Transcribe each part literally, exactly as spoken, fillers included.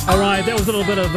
All right, that was a little bit of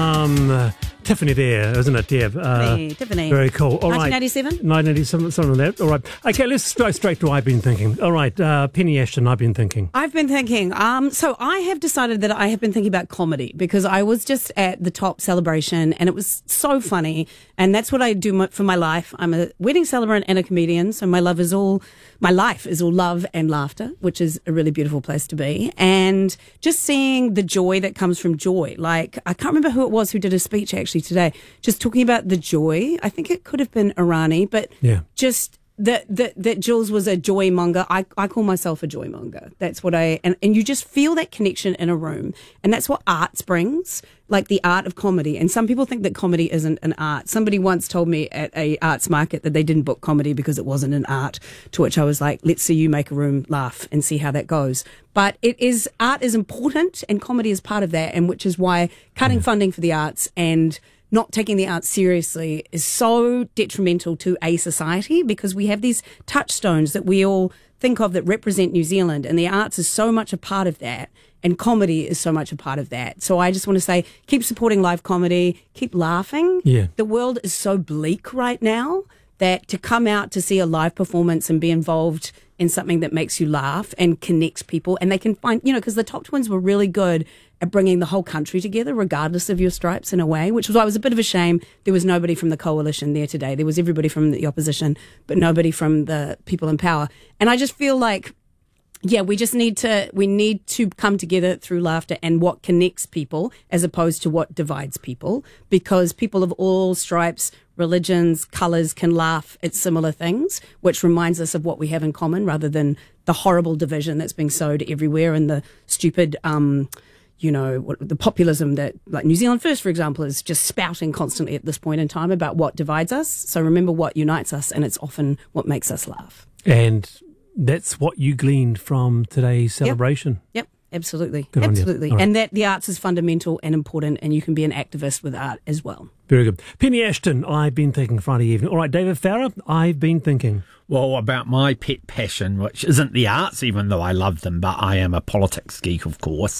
um, Tiffany there, isn't it, Deb? Uh, Tiffany, Tiffany. Very cool. All right. nineteen eighty-seven? nineteen eighty-seven, something like that. All right. Okay, let's go straight to I've Been Thinking. All right, uh, Penny Ashton, I've Been Thinking. I've been thinking. Um, so I have decided that I have been thinking about comedy because I was just at the top celebration and it was so funny. And that's what I do for my life. I'm a wedding celebrant and a comedian. So my love is all, my life is all love and laughter, which is a really beautiful place to be. And just seeing the joy that comes from joy. Like, I can't remember who it was who did a speech actually today, just talking about the joy. I think it could have been Irani, but yeah. just that, that, that Jules was a joy monger. I, I call myself a joy monger. That's what I, and, and you just feel that connection in a room. And that's what arts brings, like the art of comedy. And some people think that comedy isn't an art. Somebody once told me at a arts market that they didn't book comedy because it wasn't an art, to which I was like, let's see you make a room laugh and see how that goes. But it is, art is important and comedy is part of that, and which is why cutting funding for the arts and not taking the arts seriously is so detrimental to a society, because we have these touchstones that we all think of that represent New Zealand, and the arts is so much a part of that, and comedy is so much a part of that. So I just want to say, keep supporting live comedy, keep laughing. Yeah. The world is so bleak right now that to come out to see a live performance and be involved in something that makes you laugh and connects people, and they can find, you know, because the Top Twins were really good at bringing the whole country together, regardless of your stripes, in a way, which was why it was a bit of a shame there was nobody from the coalition there today. There was everybody from the opposition, but nobody from the people in power. And I just feel like, yeah, we just need to, we need to come together through laughter and what connects people as opposed to what divides people, because people of all stripes, religions, colours can laugh at similar things, which reminds us of what we have in common rather than the horrible division that's being sowed everywhere and the stupid, um, you know, what, the populism that, like New Zealand First, for example, is just spouting constantly at this point in time about what divides us. So remember what unites us, and it's often what makes us laugh. And that's what you gleaned from today's celebration. Yep, yep, absolutely. Good absolutely. Right. And that the arts is fundamental and important, and you can be an activist with art as well. Very good. Penny Ashton, I've Been Thinking, Friday evening. All right, David Farrar, I've Been Thinking. Well, about my pet passion, which isn't the arts, even though I love them, but I am a politics geek, of course.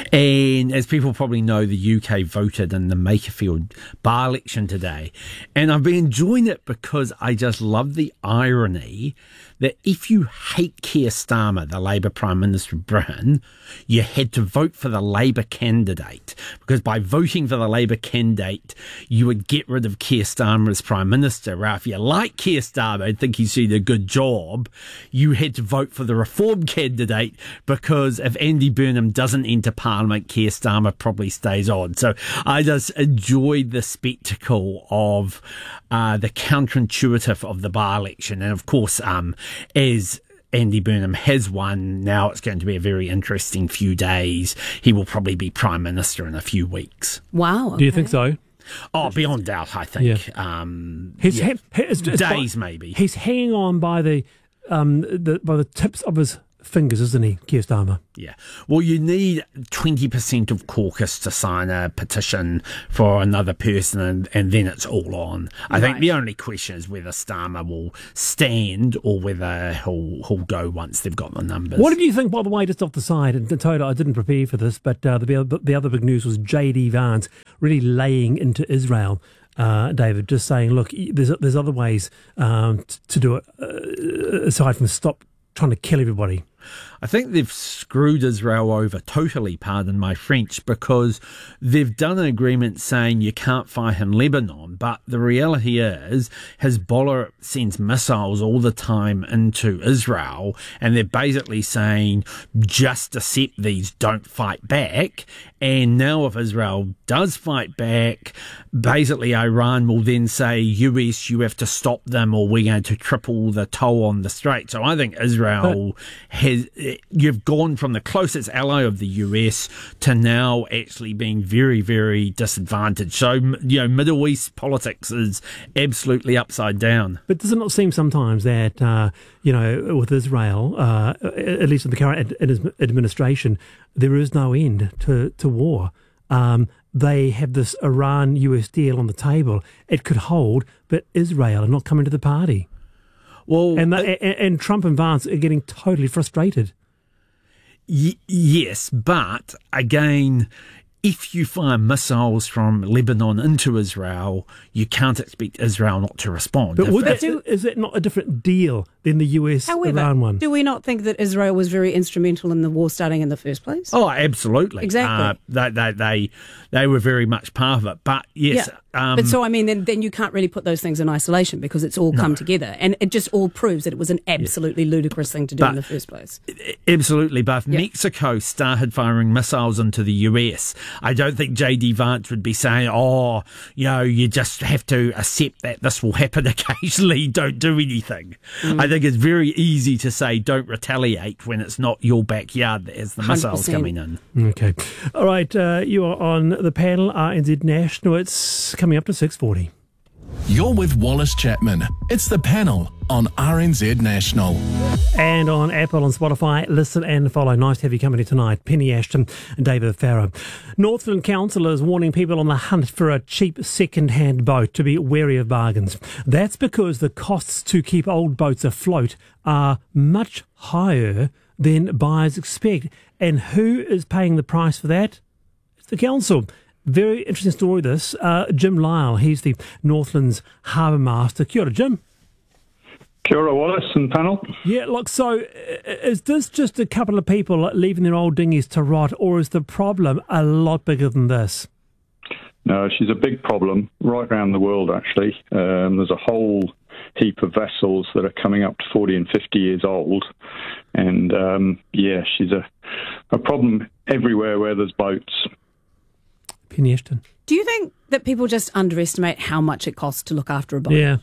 And as people probably know, the U K voted in the Makerfield by-election today. And I've been enjoying it because I just love the irony that if you hate Keir Starmer, the Labour Prime Minister of Britain, you had to vote for the Labour candidate, because by voting for the Labour candidate, you would get rid of Keir Starmer as Prime Minister. Well, if you like Keir Starmer and think he's doing a good job, you had to vote for the Reform candidate, because if Andy Burnham doesn't enter Parliament, Keir Starmer probably stays on. So I just enjoyed the spectacle of uh, the counterintuitive of the by-election. And of course, um, as Andy Burnham has won, now it's going to be a very interesting few days. He will probably be Prime Minister in a few weeks. Wow. Okay. Do you think so? Oh, beyond doubt, I think. Yeah. Um, He's yeah. ha- it's, it's days, by, maybe. He's hanging on by the, um, the by the tips of his fingers, isn't he, Keir Starmer? Yeah. Well, you need twenty percent of caucus to sign a petition for another person, and, and then it's all on. I right. think the only question is whether Starmer will stand or whether he'll, he'll go once they've got the numbers. What did you think, by the way, just off the side? And Toda, I didn't prepare for this, but uh, the, the other big news was J D Vance really laying into Israel. Uh, David, just saying, look, there's there's other ways um, t- to do it uh, aside from stop trying to kill everybody. I think they've screwed Israel over totally, pardon my French, because they've done an agreement saying you can't fight in Lebanon, but the reality is Hezbollah sends missiles all the time into Israel, and they're basically saying just accept these, don't fight back. And now if Israel does fight back, basically Iran will then say, U S, you have to stop them or we're going to triple the toll on the strait. So I think Israel but- has... You've gone from the closest ally of the U S to now actually being very, very disadvantaged. So, you know, Middle East politics is absolutely upside down. But does it not seem sometimes that, uh, you know, with Israel, uh, at least in the current ad- administration, there is no end to, to war? Um, they have this Iran-U S deal on the table. It could hold, but Israel are not coming to the party. Well, and, the, and, and Trump and Vance are getting totally frustrated. Y- yes, but again, if you fire missiles from Lebanon into Israel, you can't expect Israel not to respond. But If would it- that, is that not a different deal than the U S However, Iran one? do we not think that Israel was very instrumental in the war starting in the first place? Oh, absolutely. Exactly. Uh, they, they, they, they were very much part of it. But yes, Yeah. um, but so, I mean, then, then you can't really put those things in isolation because it's all come together. And it just all proves that it was an absolutely ludicrous thing to do But- in the first place. absolutely. But if Yeah. Mexico started firing missiles into the U S, I don't think J D Vance would be saying, oh, you know, you just have to accept that this will happen occasionally. Don't do anything. Mm. I think it's very easy to say don't retaliate when it's not your backyard that has the missiles one hundred coming in. Okay. All right. Uh, you are on the panel, R N Z National. It's coming up to six forty. You're with Wallace Chapman. It's the panel on R N Z National. And on Apple and Spotify, listen and follow. Nice to have you company tonight. Penny Ashton and David Farrow. Northland Council is warning people on the hunt for a cheap second-hand boat to be wary of bargains. That's because the costs to keep old boats afloat are much higher than buyers expect. And who is paying the price for that? It's the council. Very interesting story, this. Uh, Jim Lyle, he's the Northland's harbour master. Kia ora, Jim. Kia ora, Wallace and panel. Yeah, look, so i- is this just a couple of people leaving their old dinghies to rot, or is the problem a lot bigger than this? No, she's a big problem right around the world, actually. Um, there's a whole heap of vessels that are coming up to forty and fifty years old. And, um, yeah, she's a, a problem everywhere where there's boats. Penny Ashton. Do you think that people just underestimate how much it costs to look after a boat? Yeah.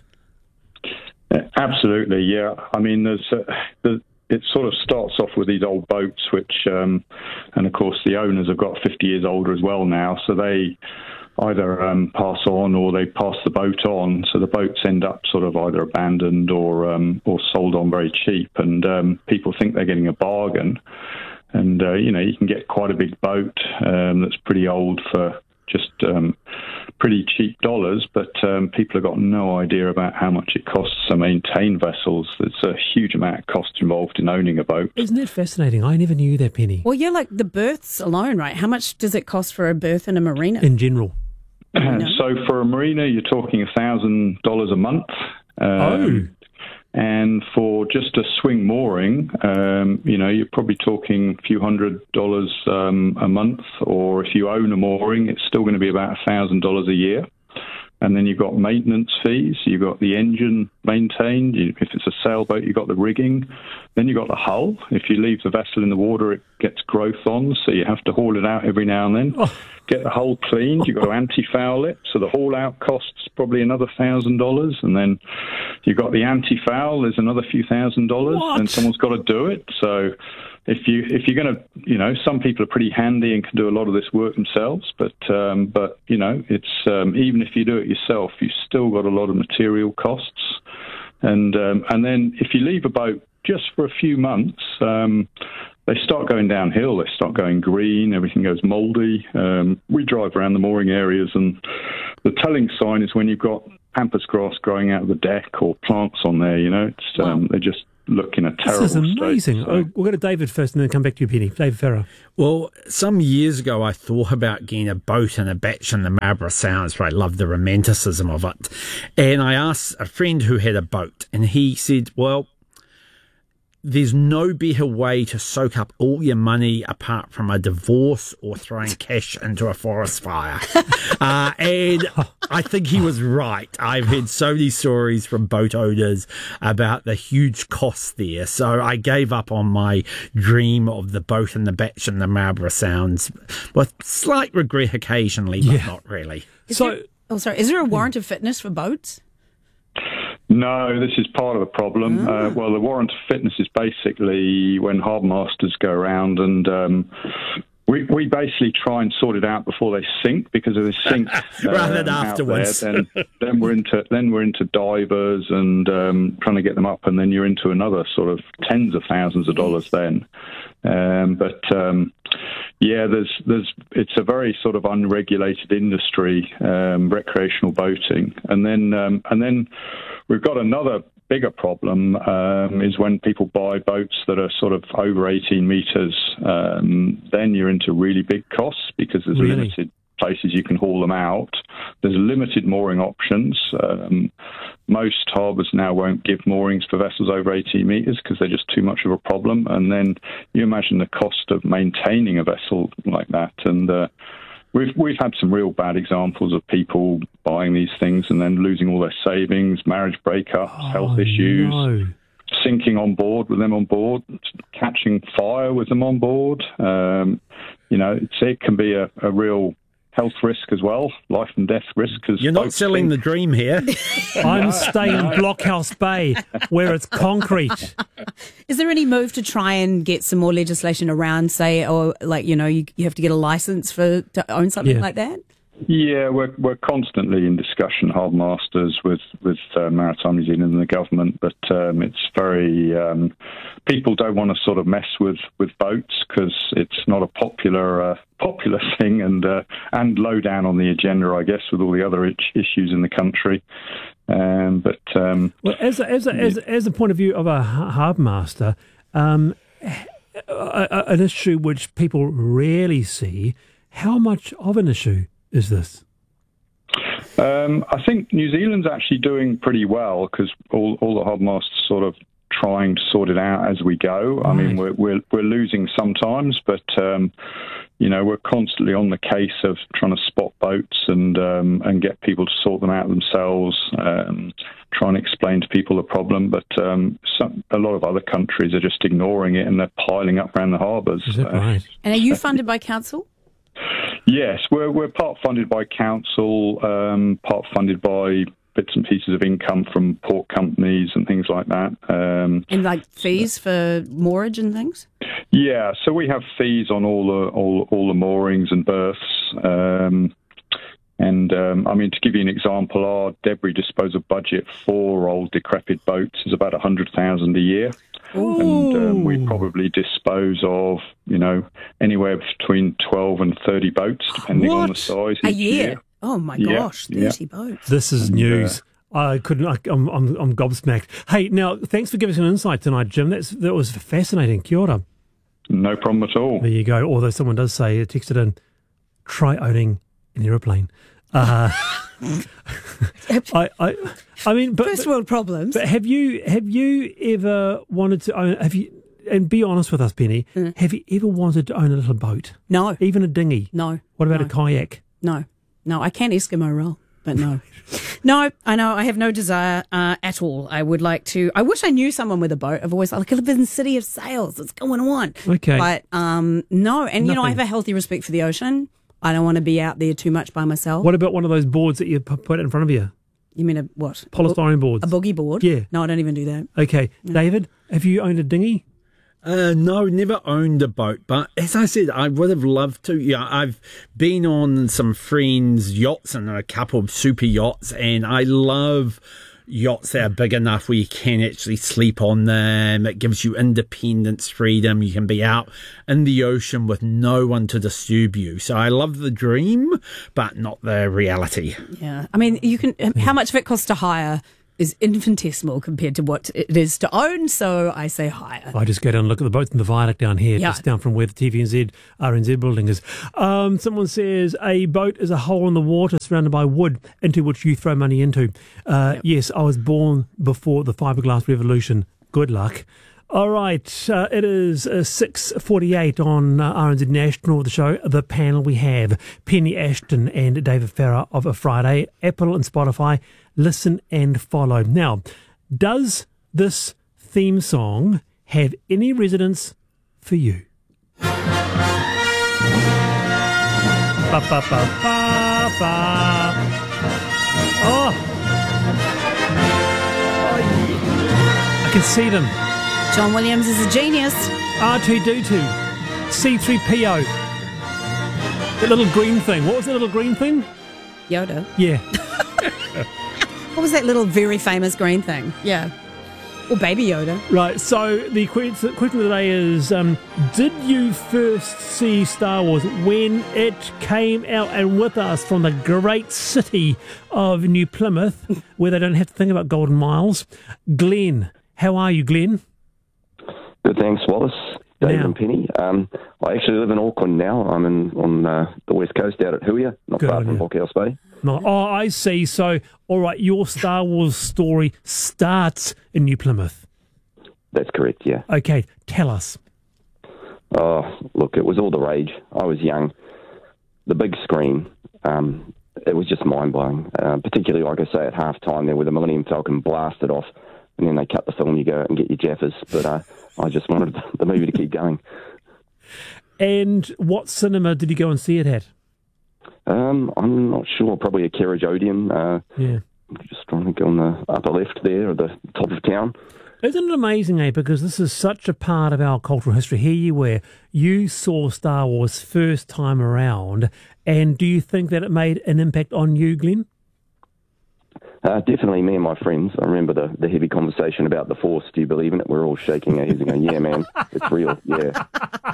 Uh, Absolutely, yeah. I mean, there's, uh, the, it sort of starts off with these old boats, which, um, and of course, the owners have got fifty years older as well now, so they either um, pass on or they pass the boat on, so the boats end up sort of either abandoned or um, or sold on very cheap, and um, people think they're getting a bargain. And, uh, you know, you can get quite a big boat um, that's pretty old for just um, pretty cheap dollars, but um, people have got no idea about how much it costs to maintain vessels. There's a huge amount of cost involved in owning a boat. Isn't that fascinating? I never knew that, Penny, Well, yeah, like the berths alone, right? How much does it cost for a berth in a marina? in general. So for a marina, you're talking one thousand dollars a month. Um, And for just a swing mooring, um, you know, you're probably talking a few hundred dollars um, a month, or if you own a mooring, it's still going to be about one thousand dollars a year. And then you've got maintenance fees, you've got the engine maintained, you, if it's a sailboat, you've got the rigging, then you've got the hull. If you leave the vessel in the water, it gets growth on, so you have to haul it out every now and then. Oh. Get the hull cleaned, you've got to anti-foul it, so the haul out costs probably another one thousand dollars, and then you've got the anti-foul, there's another few thousand dollars, What? and someone's got to do it. So if you if you're going to, you know, some people are pretty handy and can do a lot of this work themselves, but um, but you know, it's um, even if you do it yourself, you've still got a lot of material costs, and um, and then if you leave a boat just for a few months, um, they start going downhill. They start going green. Everything goes mouldy. Um, we drive around the mooring areas, and the telling sign is when you've got pampas grass growing out of the deck or plants on there. You know, it's um, they just look in a terrible This is amazing. state. So- Oh, we'll go to David first and then come back to you, Penny. David Farrow. Well, some years ago, I thought about getting a boat and a batch in the Marlborough Sounds, where I love the romanticism of it. And I asked a friend who had a boat, and he said, well, there's no better way to soak up all your money apart from a divorce or throwing cash into a forest fire. uh, and I think he was right. I've heard so many stories from boat owners about the huge costs there. So I gave up on my dream of the boat and the batch and the Marlborough Sounds with slight regret occasionally, but Yeah. not really. Is So- there, oh, sorry. Is there a warrant of fitness for boats? No, this is part of the problem. Uh, well, the warrant of fitness is basically when harbour masters go around and um, we we basically try and sort it out before they sink, because if they sink Rather than um, out afterwards. there, then then we're into then we're into divers and um, trying to get them up, and then you're into another sort of tens of thousands of dollars then. Um, but um, yeah, there's there's it's a very sort of unregulated industry, um, recreational boating, and then um, and then we've got another bigger problem um, is when people buy boats that are sort of over eighteen metres. Um, then you're into really big costs because there's Really? limited places you can haul them out. There's limited mooring options. Um, most harbours now won't give moorings for vessels over eighteen metres because they're just too much of a problem. And then you imagine the cost of maintaining a vessel like that. And uh, we've we've had some real bad examples of people buying these things and then losing all their savings, marriage breakups, Oh, health issues. no. Sinking on board with them on board, catching fire with them on board. Um, you know, it's, it can be a, a real health risk as well, life and death risk. As You're not boats selling the sink. dream here. I'm staying Blockhouse Bay where it's concrete. Is there any move to try and get some more legislation around, say, or like, you know, you, you have to get a license for to own something Yeah. like that? Yeah, we're we're constantly in discussion, harbour masters, with with uh, Maritime New Zealand and the government. But um, it's very um, people don't want to sort of mess with, with boats because it's not a popular uh, popular thing and uh, and low down on the agenda, I guess, with all the other itch- issues in the country. Um, but um, Well, as a, as a, as a, as a point of view of a ha- harbour master, um, a, a, an issue which people rarely see. How much of an issue is this? Um, I think New Zealand's actually doing pretty well because all, all the harbour masters sort of trying to sort it out as we go. I mean, we're, we're we're losing sometimes, but um, you know, we're constantly on the case of trying to spot boats and um, and get people to sort them out themselves. Um, trying to explain to people the problem, but um, some, a lot of other countries are just ignoring it and they're piling up around the harbours. Is that Uh, right? And are you funded by council? Yes, we're we're part funded by council, um, part funded by bits and pieces of income from port companies and things like that. Um, And like fees for moorage and things? yeah, so we have fees on all the all all the moorings and berths. Um, and um, I mean, to give you an example, our debris disposal budget for old decrepit boats is about a hundred thousand a year. And um, we probably dispose of, you know, anywhere between twelve and thirty boats, depending on the What? size. A each year? year. Oh my Yeah, gosh, yeah. thirty boats. This is news. I couldn't. I, I'm, I'm, I'm gobsmacked. Hey, now thanks for giving us an insight tonight, Jim. That's that was fascinating. Kia ora. No problem at all. There you go. Although someone does say, texted in, try owning an aeroplane. Uh, I, I, I mean, but, First but, world problems. but have you have you ever wanted to own? Have you? And be honest with us, Penny. Mm. Have you ever wanted to own a little boat, No, even a dinghy? no, What about no. a kayak? no, no. I can Eskimo roll, but no. No, I know. I have no desire uh, at all. I would like to. I wish I knew someone with a boat. I've always like, I live in the city of sails. What's going on? Okay. But um, no. And, you know, I Nothing. have a healthy respect for the ocean. I don't want to be out there too much by myself. What about one of those boards that you pu- put in front of you? You mean a what? Polystyrene boards. A boogie board? Yeah. No, I don't even do that. Okay, David, have you owned a dinghy? Uh, no, never owned a boat, but as I said, I would have loved to. Yeah, I've been on some friends' yachts and a couple of super yachts, and I love yachts that are big enough where you can actually sleep on them. It gives you independence, freedom. You can be out in the ocean with no one to disturb you. So I love the dream, but not the reality. Yeah. I mean, you can. How much of it costs to hire is infinitesimal compared to what it is to own. So I say hire. I just go down and look at the boats in the viaduct down here, Yeah. just down from where the T V N Z, R N Z building is. Um, someone says a boat is a hole in the water surrounded by wood into which you throw money into. Uh, Yes, I was born before the fiberglass revolution. Good luck. All right, uh, it is uh, six forty-eight on uh, R N Z National, the show. The panel we have Penny Ashton and David Farrer of A Friday, Apple and Spotify. Listen and follow. Now, does this theme song have any resonance for you? Ba, ba, ba, ba, ba. Oh. Oh, yeah. I can see them. John Williams is a genius. R two D two, C three P O. The little green thing. What was the little green thing? Yoda. Yeah. What was that little very famous green thing? Yeah. Or Baby Yoda. Right, so the que- the question of the day is, um, did you first see Star Wars when it came out and with us from the great city of New Plymouth, where they don't have to think about golden miles? Glenn, how are you, Glenn? Good, thanks, Wallace, Dave Now. and Penny. Um, I actually live in Auckland now. I'm in on uh, the west coast out at Huia, not Good far on from you. Bockhouse Bay. No, oh, I see. So, all right, your Star Wars story starts in New Plymouth. That's correct, yeah. Okay, tell us. Oh, look, it was all the rage. I was young. The big screen, um, it was just mind-blowing, uh, particularly, like I say, at half-time there where the Millennium Falcon blasted off and then they cut the film, you go out and get your Jaffas. But uh, I just wanted the movie to keep going. And what cinema did you go and see it at? Um, I'm not sure, probably a Carriage Odeon. Uh, Yeah. just trying to go on the upper left there at the top of town. Isn't it amazing, eh? Because this is such a part of our cultural history. Here you were, you saw Star Wars first time around, and do you think that it made an impact on you, Glenn? Uh, definitely me and my friends. I remember the, the heavy conversation about the Force. Do you believe in it? We're all shaking our heads and going, yeah, man, it's real, yeah.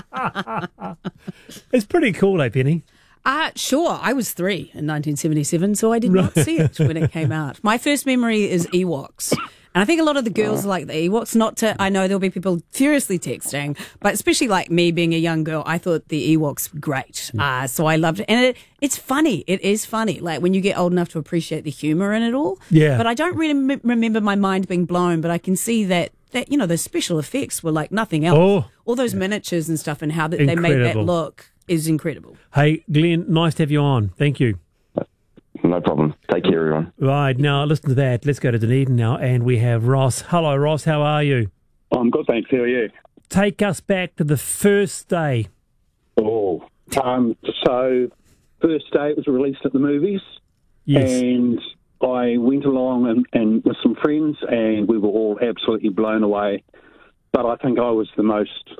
It's pretty cool, eh, Penny? Uh, sure, I was three in nineteen seventy-seven, so I did not see it when it came out. My first memory is Ewoks. And I think a lot of the girls like the Ewoks. Not to, I know there'll be people furiously texting, but especially like me being a young girl, I thought the Ewoks were great. Uh, so I loved it. And it, it's funny. It is funny. Like when you get old enough to appreciate the humour in it all. Yeah. But I don't really m- remember my mind being blown, but I can see that, that, you know, the special effects were like nothing else. Oh. All those miniatures and stuff and how that they made that Incredible. look is incredible. Hey, Glenn, nice to have you on. Thank you. No problem. Take care, everyone. Right, now listen to that. Let's go to Dunedin now, and we have Ross. Hello, Ross. How are you? I'm good, thanks. How are you? Take us back to the first day. Oh, um, so first day it was released at the movies, Yes. and I went along and, and with some friends, and we were all absolutely blown away. But I think I was the most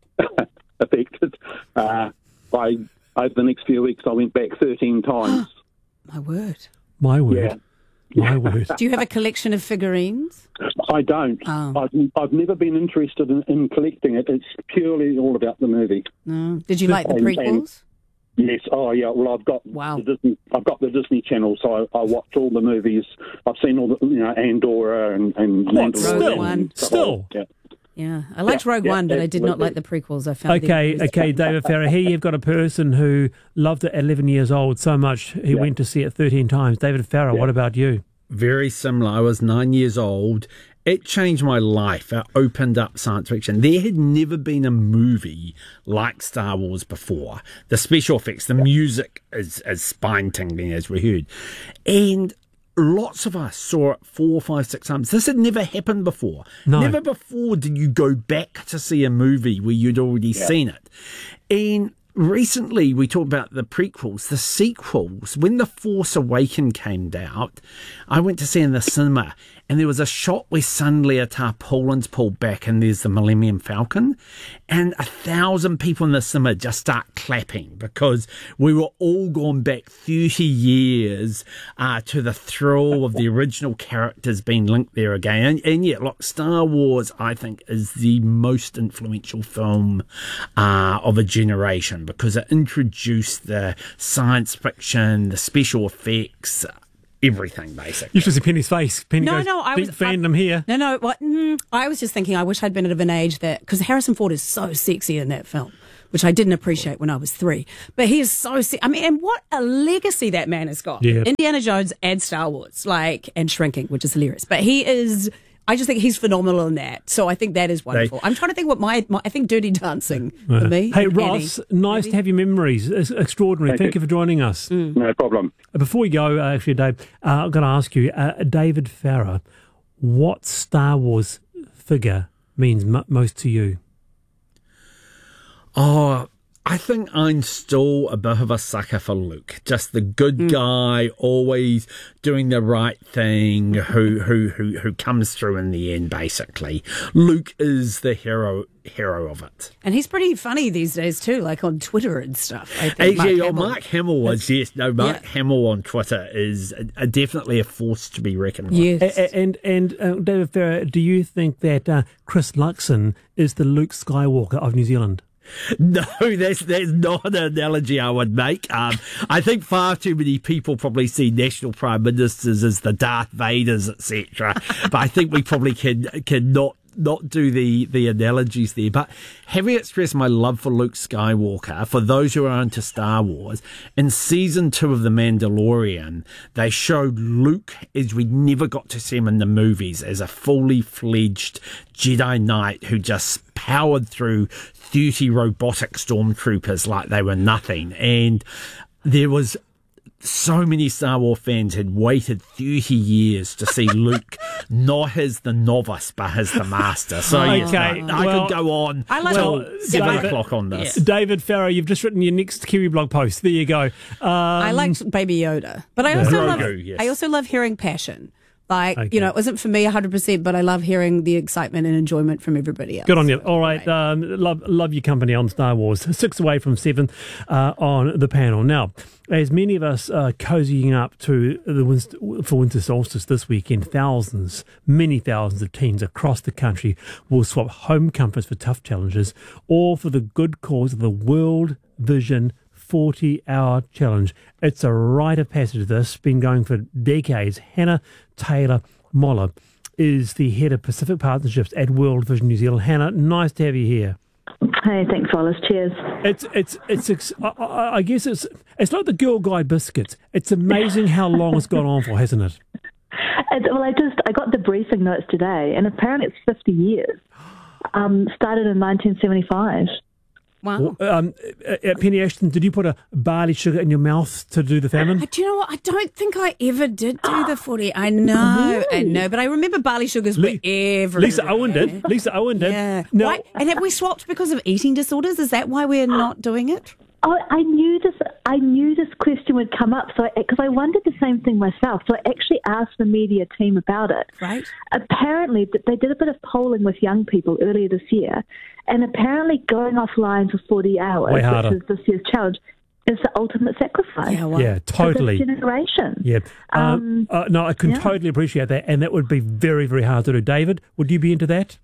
affected. Uh, I over the next few weeks, I went back thirteen times. My word. My word. Yeah. My word. Do you have a collection of figurines? I don't. Oh. I've, I've never been interested in, in collecting it. It's purely all about the movie. No. Did you like the And- prequels? Yes. Oh, yeah. Well, I've got Wow. the Disney. I've got the Disney Channel, so I, I watch all the movies. I've seen all the, you know, Andorra and and What, Mandalorian still? and stuff. Still? Yeah. Yeah. I liked Yeah, Rogue yeah, One, but I did not absolutely. like the prequels. I found them Okay, very okay, David Farrer. Here you've got a person who loved it at eleven years old so much he Yeah. went to see it thirteen times. David Farrer, what about you? Very similar. I was nine years old. It changed my life. It opened up science fiction. There had never been a movie like Star Wars before. The special effects, the music is, is spine-tingling, as we heard. And lots of us saw it four, five, six times. This had never happened before. No. Never before did you go back to see a movie where you'd already seen it. And recently we talked about the prequels, the sequels. When The Force Awakens came out, I went to see it in the cinema, and there was a shot where suddenly a tarpaulin's pulled back and there's the Millennium Falcon, and a thousand people in the cinema just start clapping because we were all gone back thirty years uh, to the thrill of the original characters being linked there again. And, and yeah, look, Star Wars, I think, is the most influential film uh, of a generation because it introduced the science fiction, the special effects, everything, basically. You should see Penny's face. Penny No, goes, no, I deep was- fandom here. No, no. What? Mm, I was just thinking. I wish I'd been of an age that because Harrison Ford is so sexy in that film, which I didn't appreciate when I was three. But he is so. Se- I mean, and what a legacy that man has got. Yeah. Indiana Jones and Star Wars, like, and Shrinking, which is hilarious. But he is. I just think he's phenomenal in that. So I think that is wonderful. I'm trying to think what my, my I think Dirty Dancing for me. Hey, and Ross, Annie. nice to have your memories. It's extraordinary. Thank Thank you you. for joining us. No problem. Before we go, uh, actually, Dave, uh, I've got to ask you, uh, David Farrer, what Star Wars figure means m- most to you? Oh, I think I'm still a bit of a sucker for Luke. Just the good mm. guy, always doing the right thing, who, who who who comes through in the end, basically. Luke is the hero hero of it. And he's pretty funny these days too, like on Twitter and stuff. I think Actually, Mark, oh, Mark Hamill was, yes. No, Mark yeah. Hamill on Twitter is a, a definitely a force to be reckoned with. Yes. And, and, and uh, David Farrar, do you think that uh, Chris Luxon is the Luke Skywalker of New Zealand? No, that's that's not an analogy I would make. Um, I think far too many people probably see national prime ministers as the Darth Vaders, et cetera. But I think we probably can can not not do the, the analogies there. But having expressed my love for Luke Skywalker, for those who are into Star Wars, in season two of The Mandalorian, they showed Luke as we never got to see him in the movies, as a fully fledged Jedi Knight who just powered through thirty robotic stormtroopers like they were nothing. And there was so many Star Wars fans had waited thirty years to see Luke not as the novice but as the master. So yes, okay, no, I well, could go on I like till well, seven David, o'clock on this. Yeah. David Farrar, you've just written your next Kiwi blog post. There you go. Um, I liked Baby Yoda, but I also Grogu, love yes. I also love hearing passion. Like, Okay. you know, it wasn't for me one hundred percent, but I love hearing the excitement and enjoyment from everybody else. Good on you. All right. Um, love love your company on Star Wars. Six away from seven uh, on the panel. Now, as many of us are cozying up to the winter, for winter solstice this weekend, thousands, many thousands of teens across the country will swap home comforts for tough challenges, all for the good cause of the World Vision forty-hour challenge. It's a rite of passage. This been going for decades. Hannah Taylor Moller is the head of Pacific Partnerships at World Vision New Zealand. Hannah, nice to have you here. Hey, thanks, Wallace. Cheers. It's it's it's. it's I, I, I guess it's it's like the Girl Guide biscuits. It's amazing how long it's gone on for, hasn't it? And, well, I just I got the briefing notes today, and apparently it's fifty years. Um, started in nineteen seventy-five. Wow. Um, uh, Penny Ashton, did you put a barley sugar in your mouth to do the famine? Do you know what? I don't think I ever did do the forty. I know, I know, but I remember barley sugars were Le- everywhere. Lisa Owen did. Lisa Owen did. Yeah. No, Why, and have we swapped because of eating disorders? Is that why we're not doing it? Oh, I knew this. I knew this question would come up, so because I, I wondered the same thing myself. So I actually asked the media team about it. Right. Apparently, they did a bit of polling with young people earlier this year, and apparently, going offline for forty hours, Way harder. which is this year's challenge, is the ultimate sacrifice. Yeah, well, yeah, totally. For this generation. Yeah. Um, Um, uh, no, I can yeah. totally appreciate that, and that would be very, very hard to do. David, would you be into that?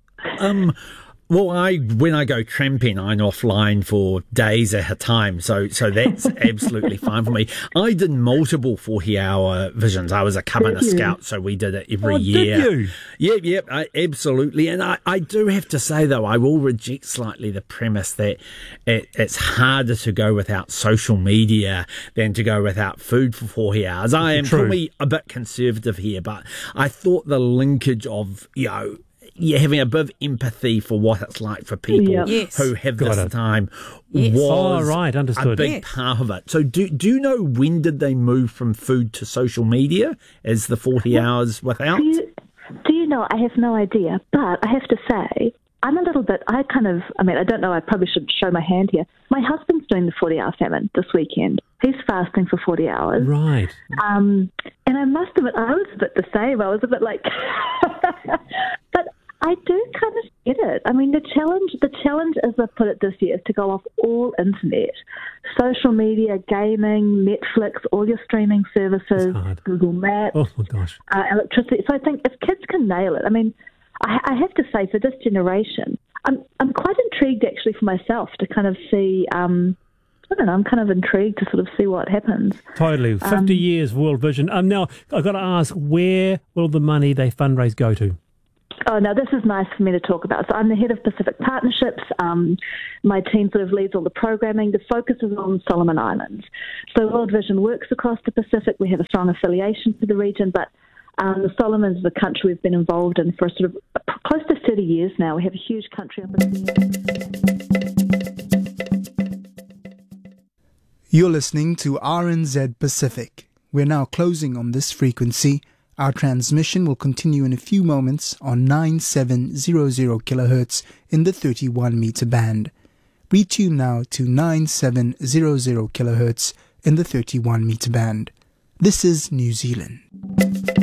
Um, well, I when I go tramping, I'm offline for days at a time, so so that's absolutely fine for me. I did multiple forty-hour visions. I was a Covenant Scout, so we did it every Oh, year. did you? Yep, yep, I, absolutely. And I, I do have to say, though, I will reject slightly the premise that it, it's harder to go without social media than to go without food for forty hours. I am True. probably a bit conservative here, but I thought the linkage of, you know, yeah, having a bit of empathy for what it's like for people Yeah. Yes. who have Got this it. time Yes. was Oh, right, understood. a big Yeah. part of it. So do do you know when did they move from food to social media as the forty hours without? Do you, do you know, I have no idea, but I have to say, I'm a little bit, I kind of, I mean, I don't know, I probably should show my hand here. My husband's doing the forty-hour famine this weekend. He's fasting for forty hours. Right. Um, and I must admit, I was a bit the same. I was a bit like, but I do kind of get it. I mean, the challenge, the challenge, as I put it this year, is to go off all internet, social media, gaming, Netflix, all your streaming services, hard. Google Maps, Oh, my gosh. uh, electricity. So I think if kids can nail it, I mean, I, I have to say for this generation, I'm I'm quite intrigued actually for myself to kind of see. Um, I don't know. I'm kind of intrigued to sort of see what happens. Totally. fifty Um, years World Vision. Um, now, I've got to ask, where will the money they fundraise go to? Oh, no, this is nice for me to talk about. So I'm the head of Pacific Partnerships. Um, my team sort of leads all the programming. The focus is on Solomon Islands. So World Vision works across the Pacific. We have a strong affiliation to the region, but um, the Solomons is a country we've been involved in for sort of close to thirty years now. We have a huge country opportunity. You're listening to R N Z Pacific. We're now closing on this frequency. Our transmission will continue in a few moments on nine seven hundred kilohertz in the thirty-one meter band. Retune now to nine seven zero zero kilohertz in the thirty-one meter band. This is New Zealand.